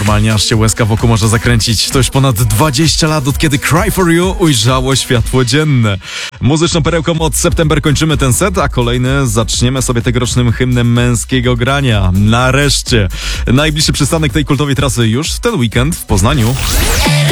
normalnie aż się łezka wokół może zakręcić. To już ponad 20 lat, od kiedy Cry For You ujrzało światło dzienne. Muzyczną perełką od September kończymy ten set, a kolejny zaczniemy sobie tegorocznym hymnem męskiego grania. Nareszcie! Najbliższy przystanek tej kultowej trasy już w ten weekend w Poznaniu.